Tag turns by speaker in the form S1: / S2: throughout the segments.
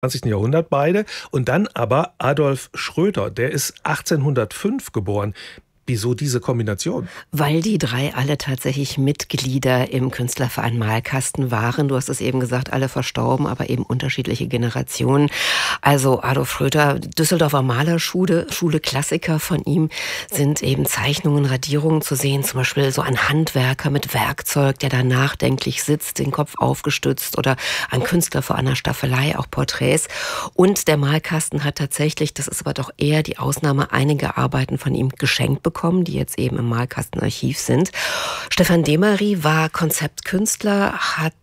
S1: 20. Jahrhundert beide. Und dann aber Adolf Schröter, der ist 1805 geboren. Wieso diese Kombination?
S2: Weil die drei alle tatsächlich Mitglieder im Künstlerverein Malkasten waren. Du hast es eben gesagt, alle verstorben, aber eben unterschiedliche Generationen. Also Adolf Schröter, Düsseldorfer Malerschule, Klassiker von ihm sind eben Zeichnungen, Radierungen zu sehen. Zum Beispiel so ein Handwerker mit Werkzeug, der da nachdenklich sitzt, den Kopf aufgestützt, oder ein Künstler vor einer Staffelei, auch Porträts. Und der Malkasten hat tatsächlich, das ist aber doch eher die Ausnahme, einige Arbeiten von ihm geschenkt bekommen, die jetzt eben im Malkastenarchiv sind. Stefan Demery war Konzeptkünstler, hat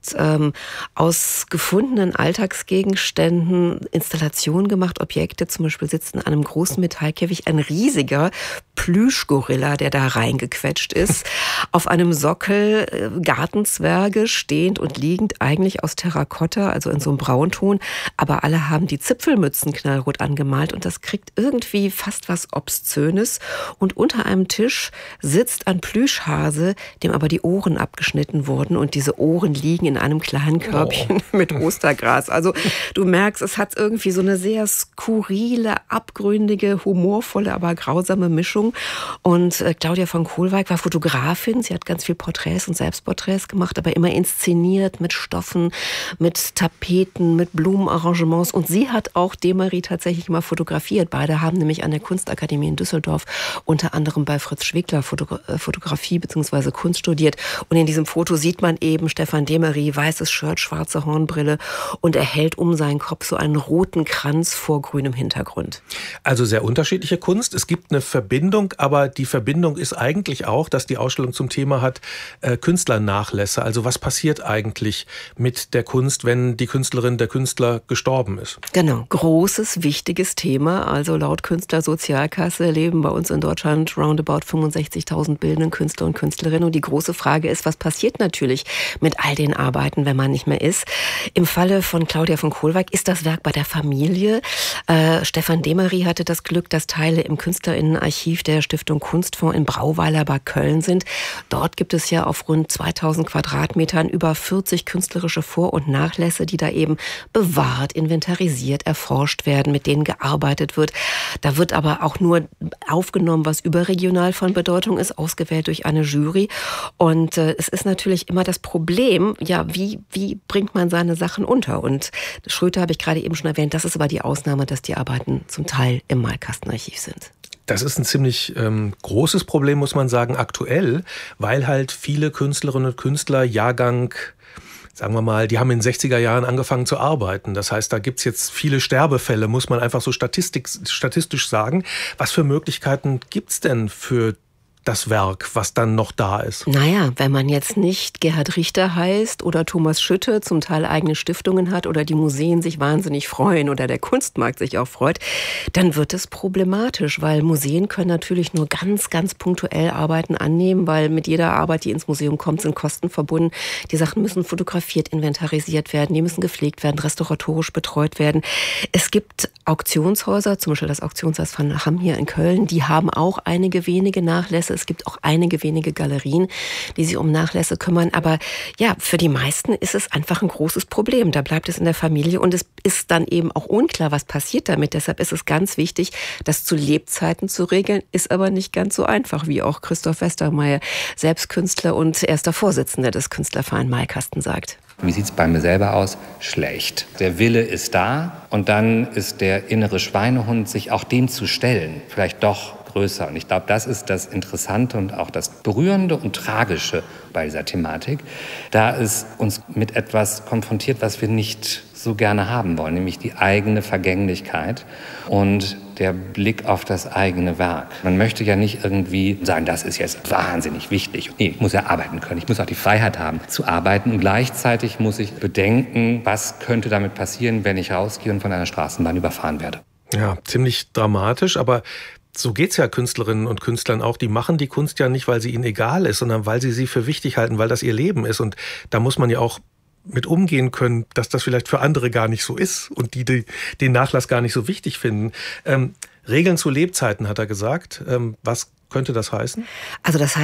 S2: aus gefundenen Alltagsgegenständen Installationen gemacht, Objekte. Zum Beispiel sitzt in einem großen Metallkäfig ein riesiger Plüschgorilla, der da reingequetscht ist. Auf einem Sockel Gartenzwerge, stehend und liegend, eigentlich aus Terrakotta, also in so einem Braunton. Aber alle haben die Zipfelmützen knallrot angemalt und das kriegt irgendwie fast was Obszönes. Und unter einem Tisch sitzt ein Plüschhase, dem aber die Ohren abgeschnitten wurden und diese Ohren liegen in einem kleinen Körbchen mit Ostergras. Also du merkst, es hat irgendwie so eine sehr skurrile, abgründige, humorvolle, aber grausame Mischung. Und Claudia von Kohlweig war Fotografin. Sie hat ganz viel Porträts und Selbstporträts gemacht, aber immer inszeniert mit Stoffen, mit Tapeten, mit Blumenarrangements. Und sie hat auch Demery tatsächlich mal fotografiert. Beide haben nämlich an der Kunstakademie in Düsseldorf unter anderem bei Fritz Schwegler Fotografie bzw. Kunst studiert. Und in diesem Foto sieht man eben Stefan Demery, weißes Shirt, schwarze Hornbrille, und er hält um seinen Kopf so einen roten Kranz vor grünem Hintergrund.
S1: Also sehr unterschiedliche Kunst. Es gibt eine Verbindung, aber die Verbindung ist eigentlich auch, dass die Ausstellung zum Thema hat, Künstlernachlässe. Also was passiert eigentlich mit der Kunst, wenn die Künstlerin, der Künstler gestorben ist?
S2: Genau, großes, wichtiges Thema. Also laut Künstlersozialkasse leben bei uns in Deutschland roundabout 65.000 bildende Künstler und Künstlerinnen. Und die große Frage ist, was passiert natürlich mit all den Arbeiten, wenn man nicht mehr ist? Im Falle von Claudia von Kohlweig ist das Werk bei der Familie. Stefan Demery hatte das Glück, dass Teile im Künstlerinnenarchiv der Stiftung Kunstfonds in Brauweiler bei Köln sind. Dort gibt es ja auf rund 2000 Quadratmetern über 40 künstlerische Vor- und Nachlässe, die da eben bewahrt, inventarisiert, erforscht werden, mit denen gearbeitet wird. Da wird aber auch nur aufgenommen, was überregional von Bedeutung ist, ausgewählt durch eine Jury. Und es ist natürlich immer das Problem, ja, wie bringt man seine Sachen unter? Und Schröter habe ich gerade eben schon erwähnt, das ist aber die Ausnahme, dass die Arbeiten zum Teil im Malkastenarchiv sind.
S1: Das ist ein ziemlich großes Problem, muss man sagen, aktuell, weil halt viele Künstlerinnen und Künstler Jahrgang, sagen wir mal, die haben in den 60er Jahren angefangen zu arbeiten. Das heißt, da gibt's jetzt viele Sterbefälle, muss man einfach so statistisch sagen. Was für Möglichkeiten gibt's denn für das Werk, was dann noch da ist?
S2: Naja, wenn man jetzt nicht Gerhard Richter heißt oder Thomas Schütte, zum Teil eigene Stiftungen hat oder die Museen sich wahnsinnig freuen oder der Kunstmarkt sich auch freut, dann wird es problematisch, weil Museen können natürlich nur ganz, ganz punktuell Arbeiten annehmen, weil mit jeder Arbeit, die ins Museum kommt, sind Kosten verbunden. Die Sachen müssen fotografiert, inventarisiert werden, die müssen gepflegt werden, restauratorisch betreut werden. Es gibt Auktionshäuser, zum Beispiel das Auktionshaus von Hamm hier in Köln, die haben auch einige wenige Nachlässe. Es gibt auch einige wenige Galerien, die sich um Nachlässe kümmern. Aber ja, für die meisten ist es einfach ein großes Problem. Da bleibt es in der Familie und es ist dann eben auch unklar, was passiert damit. Deshalb ist es ganz wichtig, das zu Lebzeiten zu regeln, ist aber nicht ganz so einfach, wie auch Christoph Westermeier, selbst Künstler und erster Vorsitzender des Künstlervereins Malkasten, sagt.
S3: Wie sieht es bei mir selber aus? Schlecht. Der Wille ist da und dann ist der innere Schweinehund, sich auch dem zu stellen, vielleicht doch größer. Und ich glaube, das ist das Interessante und auch das Berührende und Tragische bei dieser Thematik, da es uns mit etwas konfrontiert, was wir nicht so gerne haben wollen, nämlich die eigene Vergänglichkeit und der Blick auf das eigene Werk. Man möchte ja nicht irgendwie sagen, das ist jetzt wahnsinnig wichtig. Nee, ich muss ja arbeiten können. Ich muss auch die Freiheit haben zu arbeiten. Und gleichzeitig muss ich bedenken, was könnte damit passieren, wenn ich rausgehe und von einer Straßenbahn überfahren werde.
S1: Ja, ziemlich dramatisch, aber so geht's ja Künstlerinnen und Künstlern auch. Die machen die Kunst ja nicht, weil sie ihnen egal ist, sondern weil sie für wichtig halten, weil das ihr Leben ist. Und da muss man ja auch mit umgehen können, dass das vielleicht für andere gar nicht so ist und die den Nachlass gar nicht so wichtig finden. Regeln zu Lebzeiten, hat er gesagt. Was könnte das heißen?
S2: Also das heißt,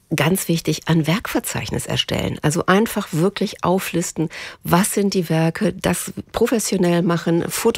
S2: ganz wichtig, ein Werkverzeichnis erstellen. Also einfach wirklich auflisten, was sind die Werke, das professionell machen,